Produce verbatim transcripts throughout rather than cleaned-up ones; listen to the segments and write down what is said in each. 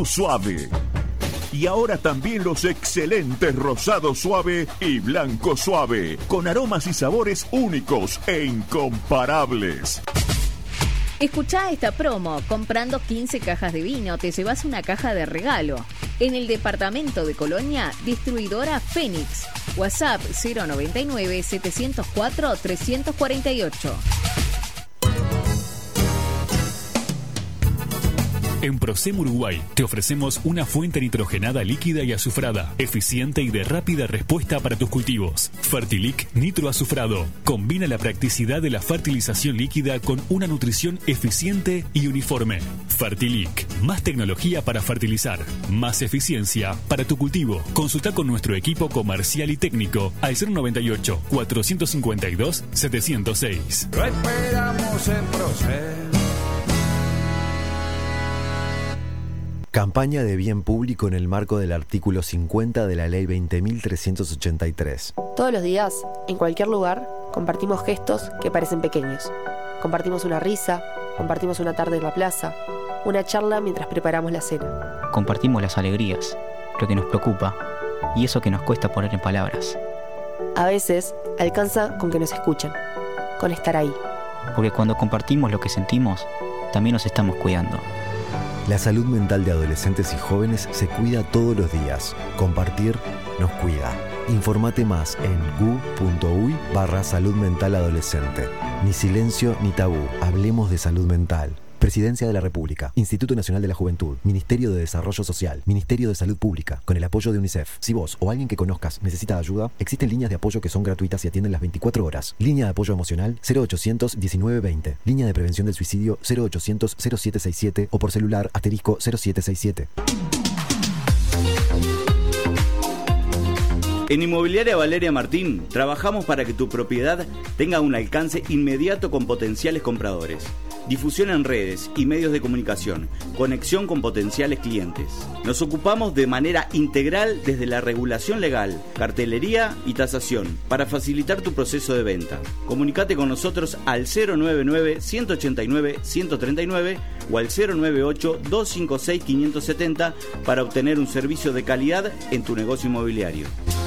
Suave. Y ahora también los excelentes rosado suave y blanco suave, con aromas y sabores únicos e incomparables. Escuchá esta promo. Comprando quince cajas de vino te llevas una caja de regalo. En el departamento de Colonia, distribuidora Fénix. WhatsApp cero noventa y nueve, setecientos cuatro, trescientos cuarenta y ocho. En Procem Uruguay te ofrecemos una fuente nitrogenada líquida y azufrada, eficiente y de rápida respuesta para tus cultivos. Fertilic nitroazufrado. Combina la practicidad de la fertilización líquida con una nutrición eficiente y uniforme. Fertilic. Más tecnología para fertilizar. Más eficiencia para tu cultivo. Consulta con nuestro equipo comercial y técnico al cero noventa y ocho, cuatrocientos cincuenta y dos, setecientos seis. Lo esperamos en Procem. Campaña de bien público en el marco del artículo cincuenta de la Ley veinte mil trescientos ochenta y tres. Todos los días, en cualquier lugar, compartimos gestos que parecen pequeños. Compartimos una risa, compartimos una tarde en la plaza, una charla mientras preparamos la cena. Compartimos las alegrías, lo que nos preocupa y eso que nos cuesta poner en palabras. A veces, alcanza con que nos escuchen, con estar ahí. Porque cuando compartimos lo que sentimos, también nos estamos cuidando. La salud mental de adolescentes y jóvenes se cuida todos los días. Compartir nos cuida. Informate más en gu.uy barra salud mental adolescente. Ni silencio ni tabú. Hablemos de salud mental. Presidencia de la República, Instituto Nacional de la Juventud, Ministerio de Desarrollo Social, Ministerio de Salud Pública, con el apoyo de UNICEF. Si vos o alguien que conozcas necesita ayuda, existen líneas de apoyo que son gratuitas y atienden las veinticuatro horas. Línea de apoyo emocional cero ochocientos diecinueve veinte. Línea de prevención del suicidio cero ochocientos cero siete sesenta y siete o por celular asterisco cero siete sesenta y siete. En Inmobiliaria Valeria Martín trabajamos para que tu propiedad tenga un alcance inmediato con potenciales compradores. Difusión en redes y medios de comunicación, conexión con potenciales clientes. Nos ocupamos de manera integral desde la regulación legal, cartelería y tasación para facilitar tu proceso de venta. Comunicate con nosotros al cero noventa y nueve, ciento ochenta y nueve, ciento treinta y nueve o al cero noventa y ocho, doscientos cincuenta y seis, quinientos setenta para obtener un servicio de calidad en tu negocio inmobiliario.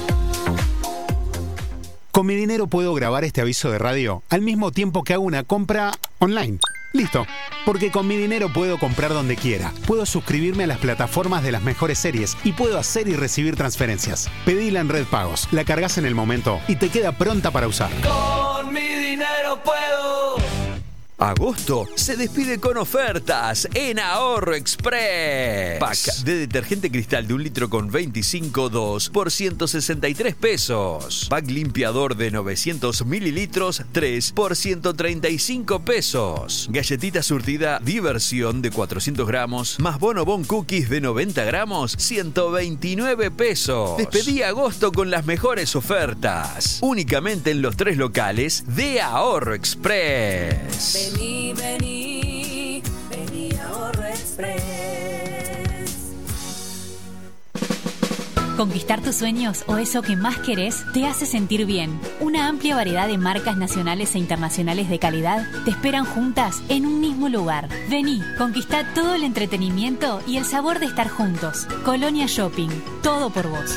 Con mi dinero puedo grabar este aviso de radio al mismo tiempo que hago una compra online. Listo, porque con mi dinero puedo comprar donde quiera, puedo suscribirme a las plataformas de las mejores series y puedo hacer y recibir transferencias. Pedila en Red Pagos, la cargas en el momento y te queda pronta para usar. Con mi dinero puedo. Agosto se despide con ofertas en Ahorro Express. Pack de detergente cristal de un litro con veinticinco dos por ciento sesenta y tres pesos. Pack limpiador de novecientos mililitros, tres por ciento treinta y cinco pesos. Galletita surtida Diversión de cuatrocientos gramos, más Bonobon Cookies de noventa gramos, ciento veintinueve pesos. Despedí agosto con las mejores ofertas. Únicamente en los tres locales de Ahorro Express. Vení, vení, vení a Ahorro Express. Conquistar tus sueños o eso que más querés te hace sentir bien. Una amplia variedad de marcas nacionales e internacionales de calidad te esperan juntas en un mismo lugar. Vení, conquistá todo el entretenimiento y el sabor de estar juntos. Colonia Shopping, todo por vos.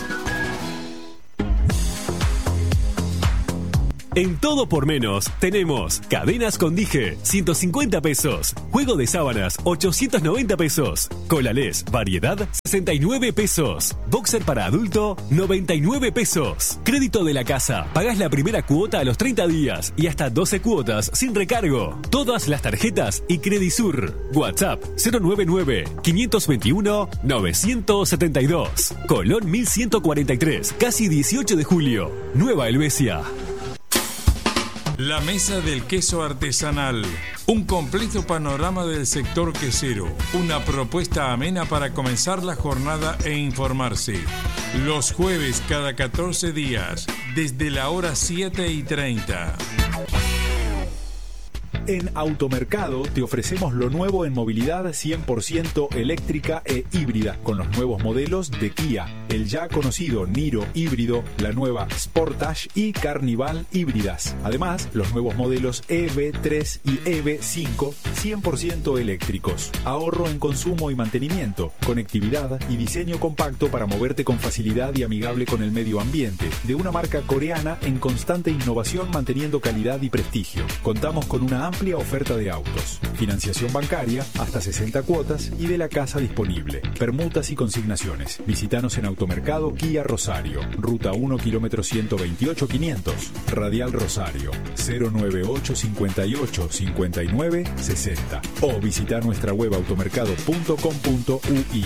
En Todo por Menos tenemos cadenas con dije, ciento cincuenta pesos. Juego de sábanas, ochocientos noventa pesos. Colalés, variedad, sesenta y nueve pesos. Boxer para adulto, noventa y nueve pesos. Crédito de la casa, pagás la primera cuota a los treinta días y hasta doce cuotas sin recargo. Todas las tarjetas y Credisur. WhatsApp cero noventa y nueve, quinientos veintiuno, novecientos setenta y dos. Colón mil ciento cuarenta y tres, casi dieciocho de julio. Nueva Helvecia. La Mesa del Queso Artesanal. Un completo panorama del sector quesero. Una propuesta amena para comenzar la jornada e informarse. Los jueves cada catorce días, desde la hora siete y treinta. En Automercado te ofrecemos lo nuevo en movilidad cien por ciento eléctrica e híbrida, con los nuevos modelos de Kia, el ya conocido Niro híbrido, la nueva Sportage y Carnival híbridas. Además, los nuevos modelos E V tres y E V cinco cien por ciento eléctricos. Ahorro en consumo y mantenimiento, conectividad y diseño compacto para moverte con facilidad y amigable con el medio ambiente. De una marca coreana en constante innovación, manteniendo calidad y prestigio. Contamos con una amplia oferta de autos, financiación bancaria hasta sesenta cuotas y de la casa disponible, permutas y consignaciones. Visítanos en Automercado Kia Rosario, Ruta uno, kilómetro ciento veintiocho quinientos, Radial Rosario, cero nueve ocho cincuenta y ocho cincuenta y nueve sesenta, o visita nuestra web automercado punto com punto u i.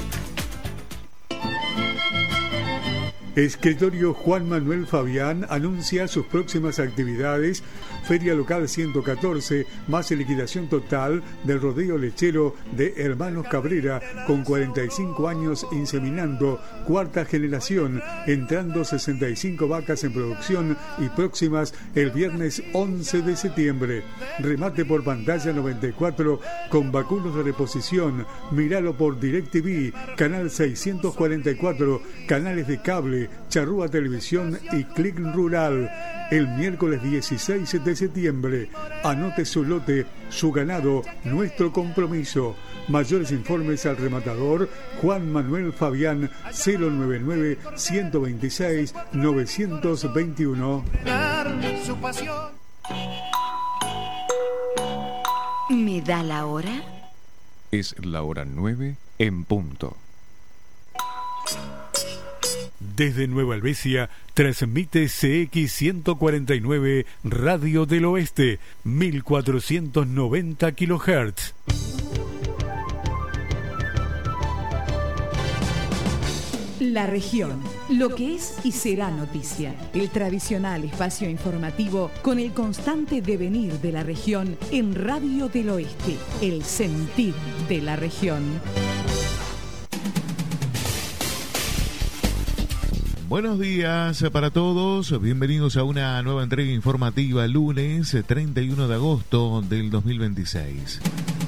Escritorio Juan Manuel Fabián anuncia sus próximas actividades: Feria Local ciento catorce, más liquidación total del rodeo lechero de Hermanos Cabrera, con cuarenta y cinco años inseminando, cuarta generación, entrando sesenta y cinco vacas en producción y próximas el viernes once de septiembre. Remate por pantalla noventa y cuatro con vacunos de reposición. Míralo por DirecTV, canal seiscientos cuarenta y cuatro, canales de cable, Charrúa Televisión y Click Rural. El miércoles dieciséis de septiembre. Anote su lote, su ganado, nuestro compromiso. Mayores informes al rematador Juan Manuel Fabián, cero noventa y nueve, ciento veintiséis, novecientos veintiuno. ¿Me da la hora? Es la hora nueve en punto. Desde Nueva Helvecia transmite C X ciento cuarenta y nueve Radio del Oeste, mil cuatrocientos noventa kilohertz. La región, lo que es y será noticia. El tradicional espacio informativo con el constante devenir de la región en Radio del Oeste, el sentir de la región. Buenos días para todos, bienvenidos a una nueva entrega informativa lunes treinta y uno de agosto del dos mil veintiséis.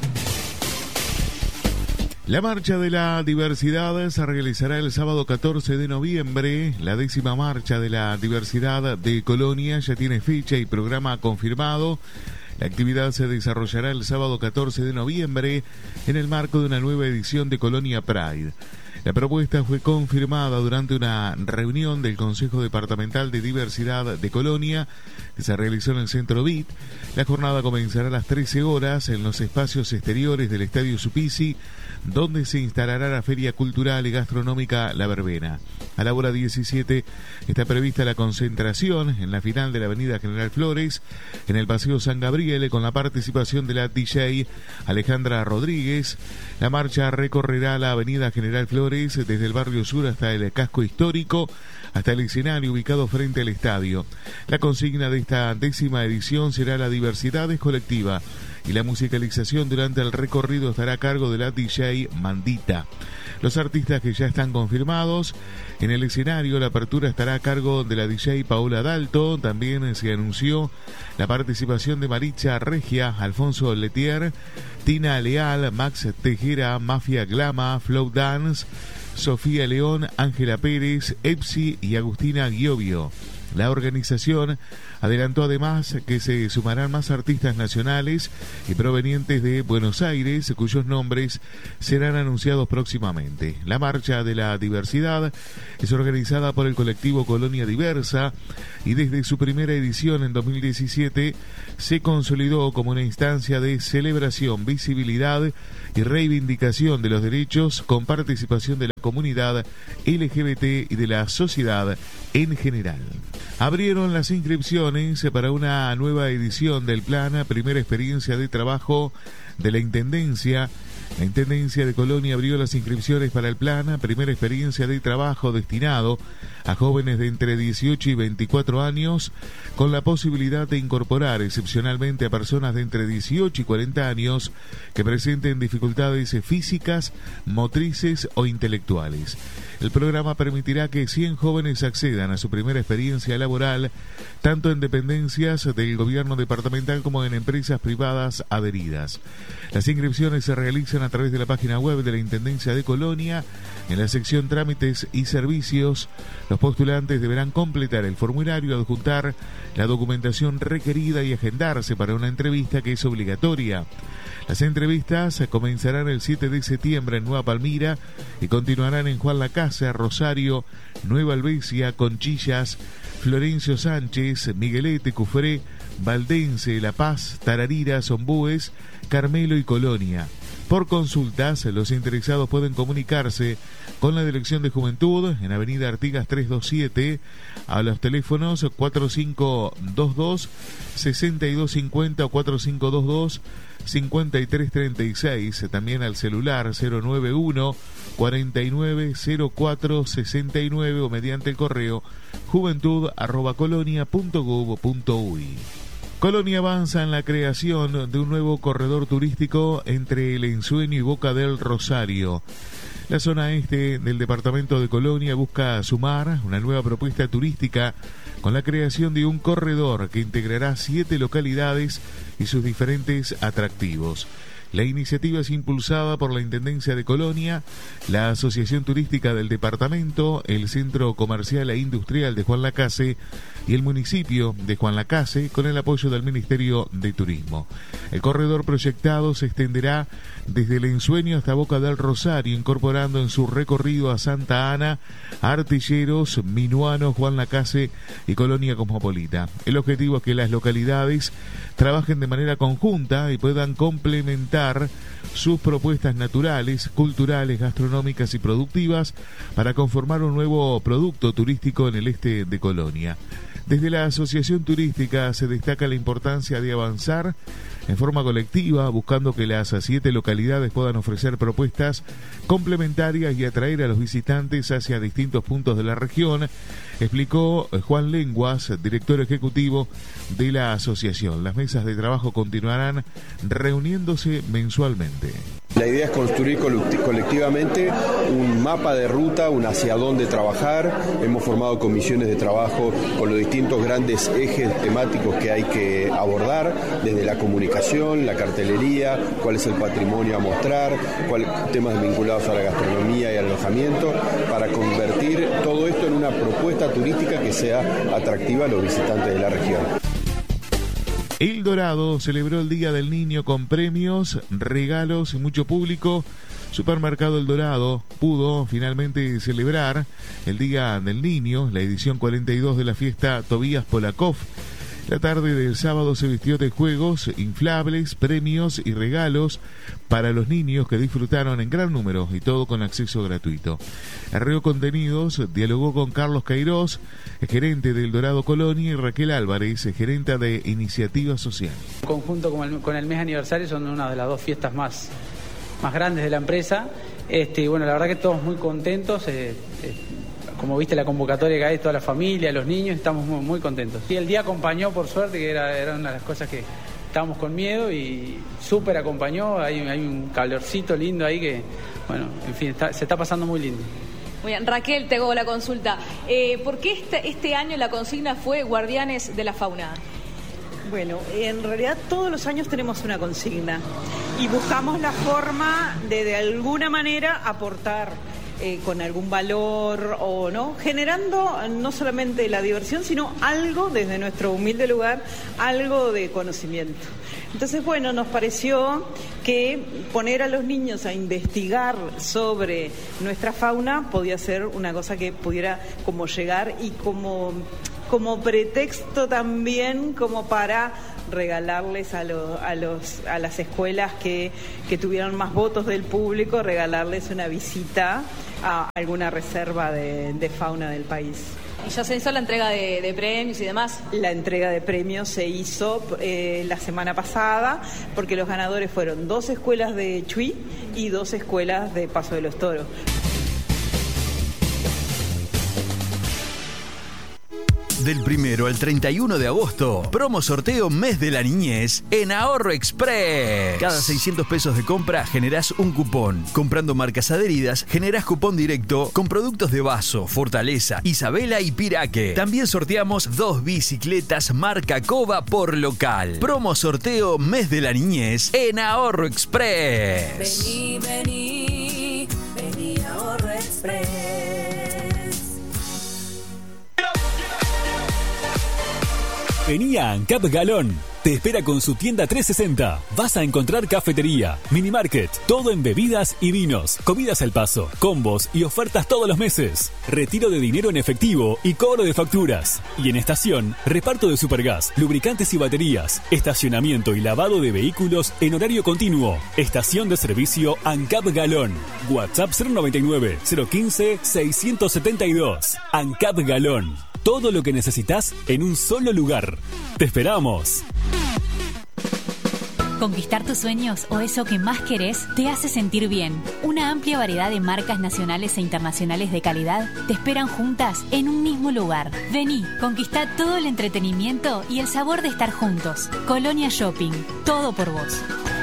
La Marcha de la Diversidad se realizará el sábado catorce de noviembre. La décima Marcha de la Diversidad de Colonia ya tiene fecha y programa confirmado. La actividad se desarrollará el sábado catorce de noviembre en el marco de una nueva edición de Colonia Pride. La propuesta fue confirmada durante una reunión del Consejo Departamental de Diversidad de Colonia que se realizó en el Centro B I T. La jornada comenzará a las trece horas en los espacios exteriores del Estadio Supisi, donde se instalará la Feria Cultural y Gastronómica La Verbena. A la hora diecisiete está prevista la concentración en la final de la Avenida General Flores, en el Paseo San Gabriel, con la participación de la D J Alejandra Rodríguez. La marcha recorrerá la Avenida General Flores desde el barrio sur hasta el casco histórico, hasta el escenario ubicado frente al estadio. La consigna de esta décima edición será la diversidad es colectiva, y la musicalización durante el recorrido estará a cargo de la D J Mandita. Los artistas que ya están confirmados en el escenario, la apertura estará a cargo de la D J Paola Dalto. También se anunció la participación de Maricha Regia, Alfonso Letier, Tina Leal, Max Tejera, Mafia Glama, Flow Dance, Sofía León, Ángela Pérez, Epsi y Agustina Giovio. La organización adelantó además que se sumarán más artistas nacionales y provenientes de Buenos Aires, cuyos nombres serán anunciados próximamente. La Marcha de la Diversidad es organizada por el colectivo Colonia Diversa y desde su primera edición en dos mil diecisiete se consolidó como una instancia de celebración, visibilidad y reivindicación de los derechos, con participación de la comunidad L G B T y de la sociedad en general. Abrieron las inscripciones para una nueva edición del Plan Primera Experiencia de Trabajo de la Intendencia. La Intendencia de Colonia abrió las inscripciones para el Plan Primera Experiencia de Trabajo destinado a jóvenes de entre dieciocho y veinticuatro años, con la posibilidad de incorporar excepcionalmente a personas de entre dieciocho y cuarenta años que presenten dificultades físicas, motrices o intelectuales. El programa permitirá que cien jóvenes accedan a su primera experiencia laboral, tanto en dependencias del gobierno departamental como en empresas privadas adheridas. Las inscripciones se realizan a través de la página web de la Intendencia de Colonia. En la sección Trámites y Servicios, los postulantes deberán completar el formulario, adjuntar la documentación requerida y agendarse para una entrevista que es obligatoria. Las entrevistas comenzarán el siete de septiembre en Nueva Palmira y continuarán en Juan Lacase, Rosario, Nueva Albesia, Conchillas, Florencio Sánchez, Miguelete, Cufré, Valdense, La Paz, Tararira, Sombúes, Carmelo y Colonia. Por consultas, los interesados pueden comunicarse con la Dirección de Juventud en Avenida Artigas trescientos veintisiete a los teléfonos cuatro cinco dos dos, seis dos cinco cero o cuatro cinco dos dos, cinco tres tres seis, también al celular cero nueve uno, cuatro nueve cero cuatro seis nueve o mediante el correo juventud arroba colonia punto gob punto uy. Colonia avanza en la creación de un nuevo corredor turístico entre El Ensueño y Boca del Rosario. La zona este del departamento de Colonia busca sumar una nueva propuesta turística con la creación de un corredor que integrará siete localidades y sus diferentes atractivos. La iniciativa es impulsada por la Intendencia de Colonia, la Asociación Turística del Departamento, el Centro Comercial e Industrial de Juan Lacase y el municipio de Juan Lacase, con el apoyo del Ministerio de Turismo. El corredor proyectado se extenderá desde El Ensueño hasta Boca del Rosario, incorporando en su recorrido a Santa Ana, Artilleros, Minuano, Juan Lacase y Colonia Cosmopolita. El objetivo es que las localidades trabajen de manera conjunta y puedan complementar sus propuestas naturales, culturales, gastronómicas y productivas para conformar un nuevo producto turístico en el este de Colonia. Desde la Asociación Turística se destaca la importancia de avanzar en forma colectiva, buscando que las siete localidades puedan ofrecer propuestas complementarias y atraer a los visitantes hacia distintos puntos de la región, explicó Juan Lenguas, director ejecutivo de la asociación. Las mesas de trabajo continuarán reuniéndose mensualmente. La idea es construir colectivamente un mapa de ruta, un hacia dónde trabajar. Hemos formado comisiones de trabajo con los distintos grandes ejes temáticos que hay que abordar, desde la comunicación, la cartelería, cuál es el patrimonio a mostrar, cuál, temas vinculados a la gastronomía y al alojamiento, para convertir todo esto en una propuesta turística que sea atractiva a los visitantes de la región. El Dorado celebró el Día del Niño con premios, regalos y mucho público. Supermercado El Dorado pudo finalmente celebrar el Día del Niño, la edición cuarenta y dos de la fiesta Tobías Polakov. La tarde del sábado se vistió de juegos, inflables, premios y regalos para los niños que disfrutaron en gran número y todo con acceso gratuito. Arreo Contenidos dialogó con Carlos Cairós, gerente del Dorado Colonia, y Raquel Álvarez, gerenta de Iniciativa Social. En conjunto con el, con el mes aniversario son una de las dos fiestas más, más grandes de la empresa. Este, y bueno, la verdad que todos muy contentos. Eh, eh, Como viste la convocatoria que hay, toda la familia, los niños, estamos muy, muy contentos. Y el día acompañó, por suerte, que era, era una de las cosas que estábamos con miedo, y súper acompañó. Hay, hay un calorcito lindo ahí que, bueno, en fin, está, se está pasando muy lindo. Muy bien, Raquel, te hago la consulta. Eh, ¿Por qué este, este año la consigna fue Guardianes de la Fauna? Bueno, en realidad todos los años tenemos una consigna y buscamos la forma de, de alguna manera, aportar Eh, con algún valor o no, generando no solamente la diversión, sino algo desde nuestro humilde lugar, algo de conocimiento. Entonces, bueno, nos pareció que poner a los niños a investigar sobre nuestra fauna podía ser una cosa que pudiera como llegar y como, como pretexto también como para regalarles a, lo, a, los, a las escuelas que, que tuvieron más votos del público, regalarles una visita a alguna reserva de, de fauna del país. ¿Y ya se hizo la entrega de, de premios y demás? La entrega de premios se hizo eh, la semana pasada, porque los ganadores fueron dos escuelas de Chuy y dos escuelas de Paso de los Toros. Del primero al treinta y uno de agosto, promo sorteo Mes de la Niñez en Ahorro Express. Cada seiscientos pesos de compra generás un cupón. Comprando marcas adheridas, generás cupón directo con productos de Vaso, Fortaleza, Isabela y Piraque. También sorteamos dos bicicletas marca Cova por local. Promo sorteo Mes de la Niñez en Ahorro Express. Vení, vení, vení a Ahorro Express. Vení a ANCAP Galón. Te espera con su tienda trescientos sesenta. Vas a encontrar cafetería, mini market, todo en bebidas y vinos, comidas al paso, combos y ofertas todos los meses. Retiro de dinero en efectivo y cobro de facturas. Y en estación, reparto de supergas, lubricantes y baterías, estacionamiento y lavado de vehículos en horario continuo. Estación de servicio ANCAP Galón. WhatsApp cero noventa y nueve, cero quince, seiscientos setenta y dos. ANCAP Galón. Todo lo que necesitas en un solo lugar. ¡Te esperamos! Conquistar tus sueños o eso que más querés te hace sentir bien. Una amplia variedad de marcas nacionales e internacionales de calidad te esperan juntas en un mismo lugar. Vení, conquistá todo el entretenimiento y el sabor de estar juntos. Colonia Shopping, todo por vos.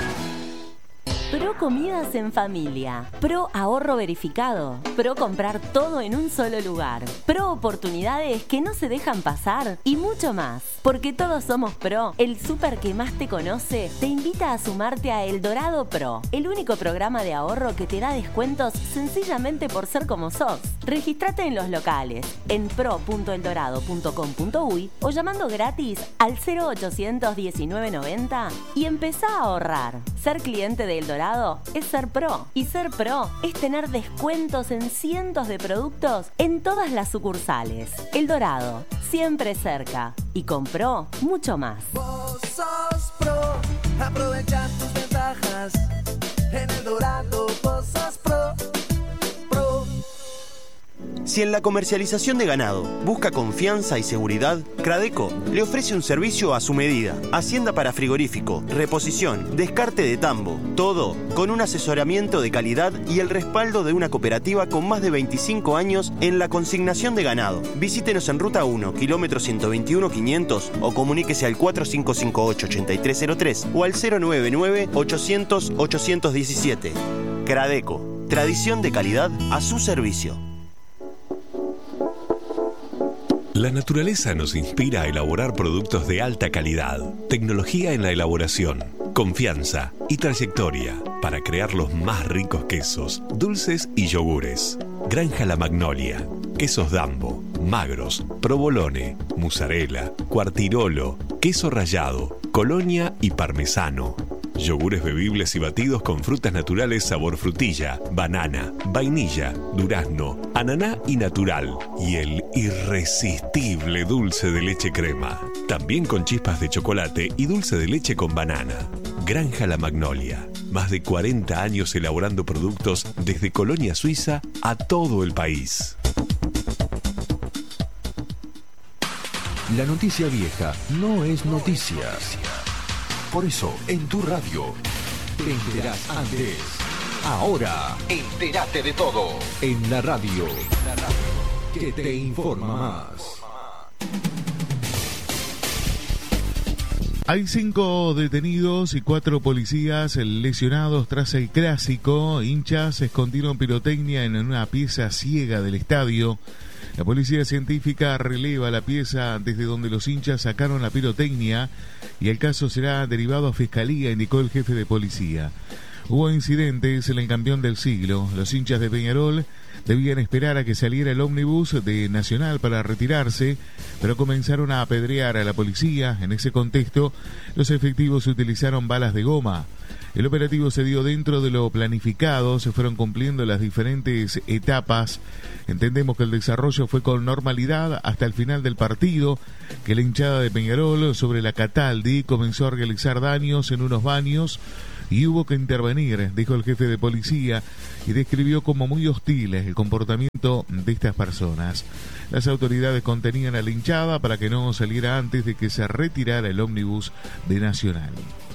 Pro comidas en familia, pro ahorro verificado, pro comprar todo en un solo lugar, pro oportunidades que no se dejan pasar y mucho más. Porque todos somos pro, el súper que más te conoce te invita a sumarte a El Dorado Pro, el único programa de ahorro que te da descuentos sencillamente por ser como sos. Regístrate en los locales, en pro punto el dorado punto com punto uy o llamando gratis al cero ochocientos diecinueve noventa y empezá a ahorrar. Ser cliente de El Dorado es ser pro. Y ser pro es tener descuentos en cientos de productos en todas las sucursales. El Dorado, siempre cerca. Y con pro, mucho más. Vos sos pro, aprovecha tus ventajas. En El Dorado, vos sos pro, pro. Si en la comercialización de ganado busca confianza y seguridad, Cradeco le ofrece un servicio a su medida. Hacienda para frigorífico, reposición, descarte de tambo, todo con un asesoramiento de calidad y el respaldo de una cooperativa con más de veinticinco años en la consignación de ganado. Visítenos en Ruta uno, kilómetro ciento veintiuno quinientos o comuníquese al cuatro cinco cinco ocho, ocho tres cero tres o al cero nueve nueve, ochocientos, ochocientos diecisiete. Cradeco, tradición de calidad a su servicio. La naturaleza nos inspira a elaborar productos de alta calidad, tecnología en la elaboración, confianza y trayectoria para crear los más ricos quesos, dulces y yogures. Granja La Magnolia, quesos Dambo, magros, provolone, mozzarella, quartirolo, queso rallado, colonia y parmesano. Yogures bebibles y batidos con frutas naturales sabor frutilla, banana, vainilla, durazno, ananá y natural. Y el irresistible dulce de leche crema. También con chispas de chocolate y dulce de leche con banana. Granja La Magnolia. Más de cuarenta años elaborando productos desde Colonia Suiza a todo el país. La noticia vieja no es noticia. Por eso, en tu radio, te enterás antes. Ahora, entérate de todo. En la radio, que te informa más. Hay cinco detenidos y cuatro policías lesionados tras el clásico. Hinchas escondieron pirotecnia en una pieza ciega del estadio. La policía científica releva la pieza desde donde los hinchas sacaron la pirotecnia y el caso será derivado a Fiscalía, indicó el jefe de policía. Hubo incidentes en el campeón del siglo. Los hinchas de Peñarol debían esperar a que saliera el ómnibus de Nacional para retirarse, pero comenzaron a apedrear a la policía. En ese contexto, los efectivos utilizaron balas de goma. El operativo se dio dentro de lo planificado, se fueron cumpliendo las diferentes etapas. Entendemos que el desarrollo fue con normalidad hasta el final del partido, que la hinchada de Peñarol sobre la Cataldi comenzó a realizar daños en unos baños y hubo que intervenir, dijo el jefe de policía, y describió como muy hostil el comportamiento de estas personas. Las autoridades contenían a la hinchada para que no saliera antes de que se retirara el ómnibus de Nacional.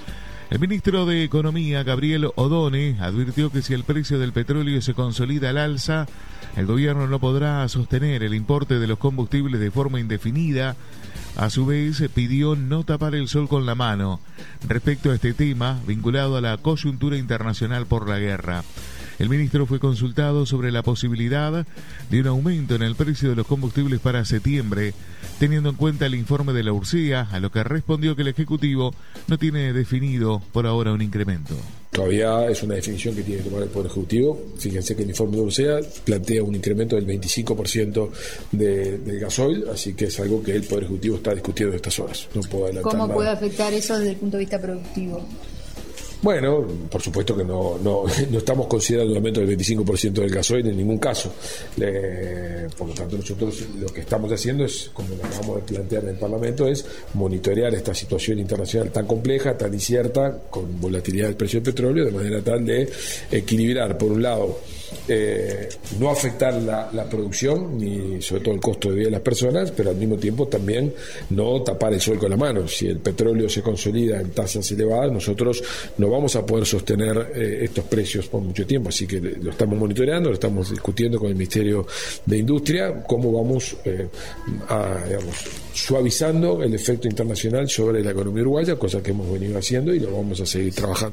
El ministro de Economía, Gabriel Odone, advirtió que si el precio del petróleo se consolida al alza, el gobierno no podrá sostener el importe de los combustibles de forma indefinida. A su vez, pidió no tapar el sol con la mano respecto a este tema vinculado a la coyuntura internacional por la guerra. El ministro fue consultado sobre la posibilidad de un aumento en el precio de los combustibles para septiembre, teniendo en cuenta el informe de la U R S E A, a lo que respondió que el Ejecutivo no tiene definido por ahora un incremento. Todavía es una definición que tiene que tomar el Poder Ejecutivo. Fíjense que el informe de la U R S E A plantea un incremento del veinticinco por ciento de, del gasoil, así que es algo que el Poder Ejecutivo está discutiendo en estas horas. No puedo adelantar ¿Cómo nada. puede afectar eso desde el punto de vista productivo? Bueno, por supuesto que no, no, no estamos considerando un aumento del veinticinco por ciento del gasoil en ningún caso. Eh, por lo tanto, nosotros lo que estamos haciendo es, como lo acabamos de plantear en el Parlamento, es monitorear esta situación internacional tan compleja, tan incierta, con volatilidad del precio del petróleo, de manera tal de equilibrar, por un lado, eh, no afectar la, la producción, ni sobre todo el costo de vida de las personas, pero al mismo tiempo también no tapar el sol con la mano. Si el petróleo se consolida en tasas elevadas, nosotros no vamos a poder sostener eh, estos precios por mucho tiempo, así que lo estamos monitoreando, lo estamos discutiendo con el Ministerio de Industria, cómo vamos eh, a, digamos, suavizando el efecto internacional sobre la economía uruguaya, cosa que hemos venido haciendo y lo vamos a seguir trabajando.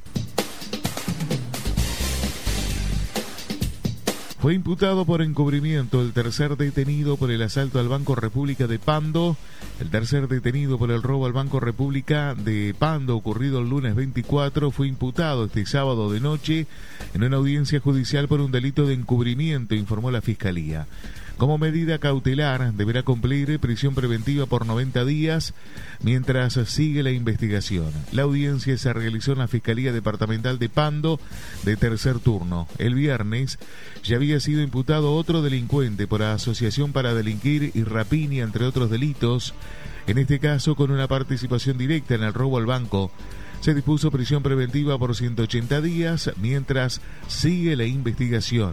Fue imputado por encubrimiento el tercer detenido por el asalto al Banco República de Pando, el tercer detenido por el robo al Banco República de Pando ocurrido el lunes veinticuatro fue imputado este sábado de noche en una audiencia judicial por un delito de encubrimiento, informó la Fiscalía. Como medida cautelar, deberá cumplir prisión preventiva por noventa días mientras sigue la investigación. La audiencia se realizó en la Fiscalía Departamental de Pando de tercer turno. El viernes ya había sido imputado otro delincuente por asociación para delinquir y rapiña, entre otros delitos. En este caso, con una participación directa en el robo al banco. Se dispuso prisión preventiva por ciento ochenta días mientras sigue la investigación.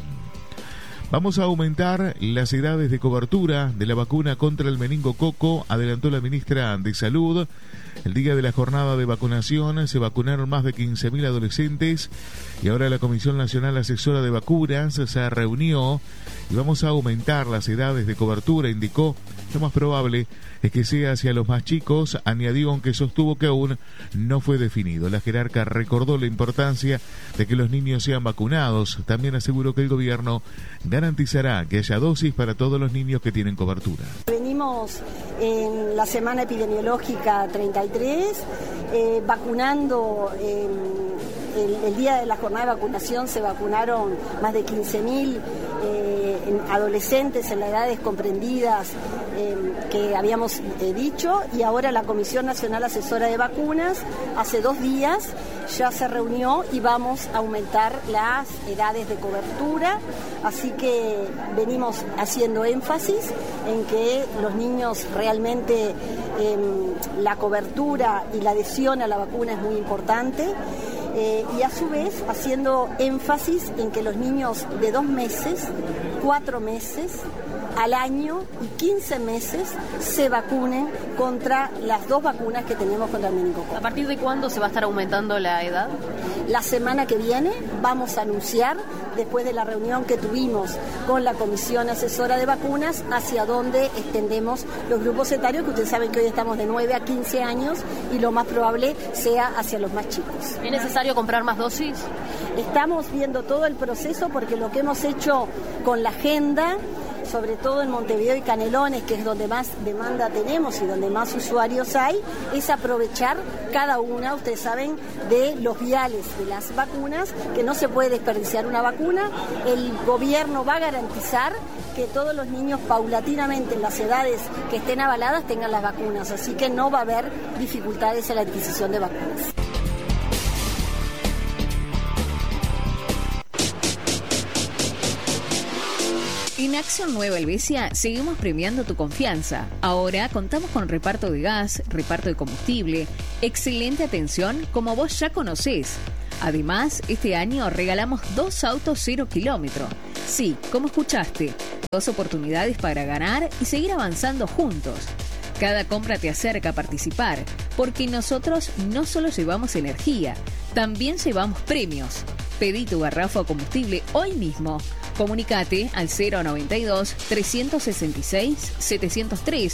Vamos a aumentar las edades de cobertura de la vacuna contra el meningococo, adelantó la ministra de Salud. El día de la jornada de vacunación se vacunaron más de quince mil adolescentes y ahora la Comisión Nacional Asesora de Vacunas se reunió y vamos a aumentar las edades de cobertura, indicó. Lo más probable es que sea hacia los más chicos, añadió, aunque sostuvo que aún no fue definido. La jerarca recordó la importancia de que los niños sean vacunados. También aseguró que el gobierno garantizará que haya dosis para todos los niños que tienen cobertura. Venimos en la semana epidemiológica treinta y tres, eh, vacunando, eh, el, el día de la jornada de vacunación se vacunaron más de quince mil eh, adolescentes en las edades comprendidas eh, que habíamos eh, dicho, y ahora la Comisión Nacional Asesora de Vacunas hace dos días ya se reunió y vamos a aumentar las edades de cobertura, así que venimos haciendo énfasis en que los niños realmente eh, la cobertura y la adhesión a la vacuna es muy importante. Eh, y a su vez haciendo énfasis en que los niños de dos meses, cuatro meses al año y quince meses se vacunen contra las dos vacunas que tenemos contra el meningococo. ¿A partir de cuándo se va a estar aumentando la edad? La semana que viene vamos a anunciar, después de la reunión que tuvimos con la Comisión Asesora de Vacunas, hacia dónde extendemos los grupos etarios, que ustedes saben que hoy estamos de nueve a quince años y lo más probable sea hacia los más chicos. ¿Es necesario comprar más dosis? Estamos viendo todo el proceso porque lo que hemos hecho con la agenda, sobre todo en Montevideo y Canelones, que es donde más demanda tenemos y donde más usuarios hay, es aprovechar cada una, ustedes saben, de los viales de las vacunas, que no se puede desperdiciar una vacuna. El gobierno va a garantizar que todos los niños paulatinamente en las edades que estén avaladas tengan las vacunas, así que no va a haber dificultades en la adquisición de vacunas. En Acción Nueva Helvecia seguimos premiando tu confianza. Ahora contamos con reparto de gas, reparto de combustible, excelente atención como vos ya conocés. Además, este año regalamos dos autos cero kilómetro. Sí, como escuchaste, dos oportunidades para ganar y seguir avanzando juntos. Cada compra te acerca a participar, porque nosotros no solo llevamos energía, también llevamos premios. Pedí tu garrafa o combustible hoy mismo. Comunicate al cero noventa y dos, trescientos sesenta y seis, setecientos tres